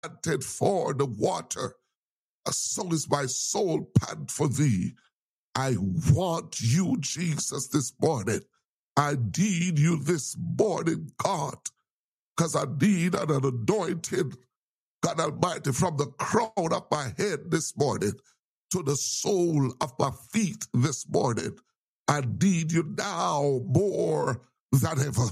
panted for the water, so is my soul pant for thee. I want you, Jesus, this morning. I need you this morning, God, because I need an anointing, God Almighty, from the crown of my head this morning to the sole of my feet this morning. I need you now more than ever.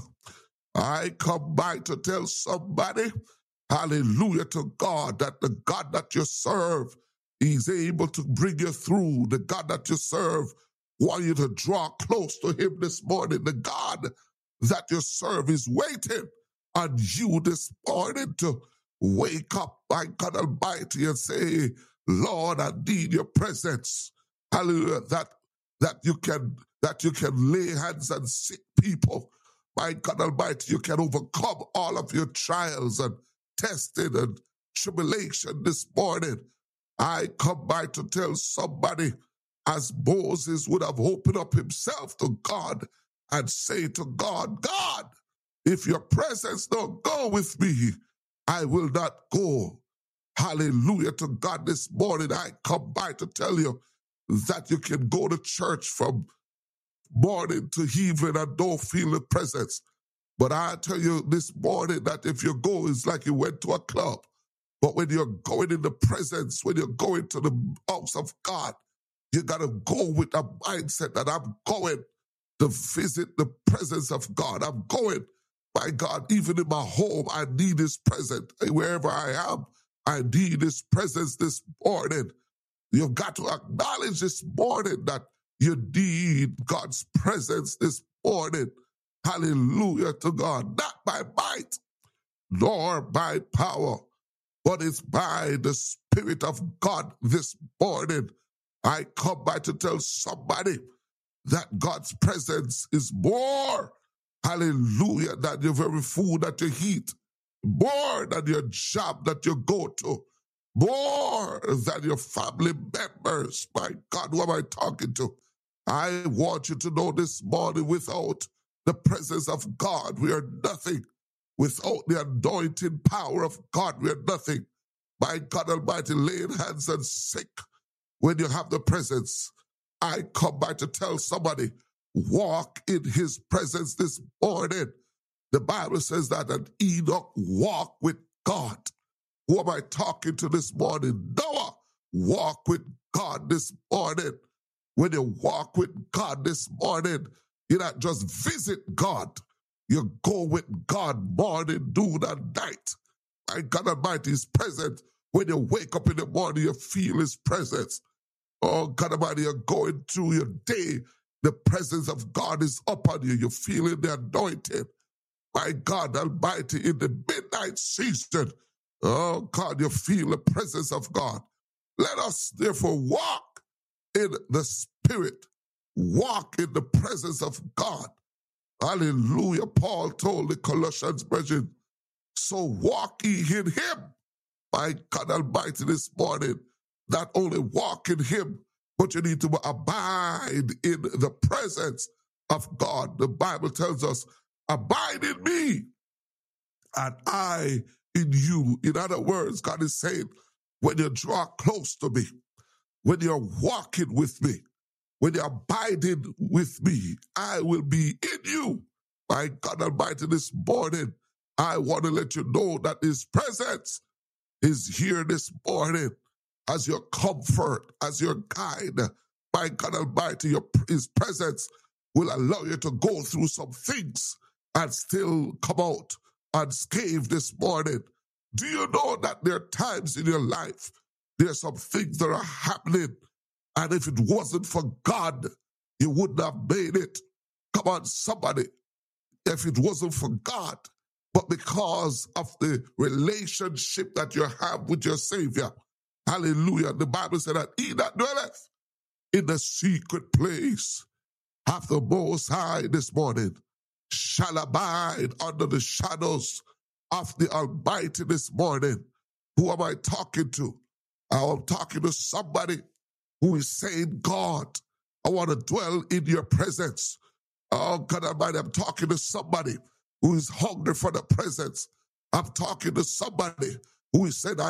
I come by to tell somebody, hallelujah to God, that the God that you serve, He's able to bring you through. The God that you serve want you to draw close to Him this morning. The God that you serve is waiting on you this morning to wake up, my God Almighty, and say, Lord, I need your presence. Hallelujah. That you can lay hands on sick people. My God Almighty, you can overcome all of your trials and testing and tribulation this morning. I come by to tell somebody, as Moses would have opened up himself to God and say to God, God, if your presence don't go with me, I will not go. Hallelujah to God. This morning I come by to tell you that you can go to church from morning to evening and don't feel the presence. But I tell you this morning that if you go, it's like you went to a club. But when you're going in the presence, when you're going to the house of God, you got to go with a mindset that I'm going to visit the presence of God. I'm going, my God, even in my home, I need His presence. Wherever I am, I need His presence this morning. You've got to acknowledge this morning that you need God's presence this morning. Hallelujah to God. Not by might, nor by power, but it's by the Spirit of God this morning. I come by to tell somebody that God's presence is more, hallelujah, than your very food that you eat, more than your job that you go to, more than your family members. My God, who am I talking to? I want you to know this morning, without the presence of God, we are nothing. Without the anointing power of God, we are nothing. My God Almighty, laying hands on sick when you have the presence. I come by to tell somebody, walk in His presence this morning. The Bible says that an Enoch walked with God. Who am I talking to this morning? Noah walk with God this morning. When you walk with God this morning, you not just visit God. You go with God morning, noon, and night. My God Almighty is present. When you wake up in the morning, you feel His presence. Oh, God Almighty, you're going through your day. The presence of God is upon you. You're feeling the anointing. My God Almighty, in the midnight season, oh God, you feel the presence of God. Let us therefore walk in the Spirit, walk in the presence of God. Hallelujah. Paul told the Colossians brethren, so walk ye in Him. My God Almighty, this morning, not only walk in Him, but you need to abide in the presence of God. The Bible tells us, abide in me and I in you. In other words, God is saying, when you draw close to me, when you're walking with me, when you're abiding with me, I will be in you. My God Almighty, this morning, I want to let you know that His presence is here this morning as your comfort, as your guide. My God Almighty, His presence will allow you to go through some things and still come out unscathed this morning. Do you know that there are times in your life, there are some things that are happening, and if it wasn't for God, you wouldn't have made it? Come on, somebody. If it wasn't for God, but because of the relationship that you have with your Savior. Hallelujah. The Bible said that he that dwelleth in the secret place of the Most High this morning shall abide under the shadows of the Almighty this morning. Who am I talking to? I'm talking to somebody who is saying, God, I want to dwell in your presence. Oh, God Almighty, I'm talking to somebody who is hungry for the presence. I'm talking to somebody who said,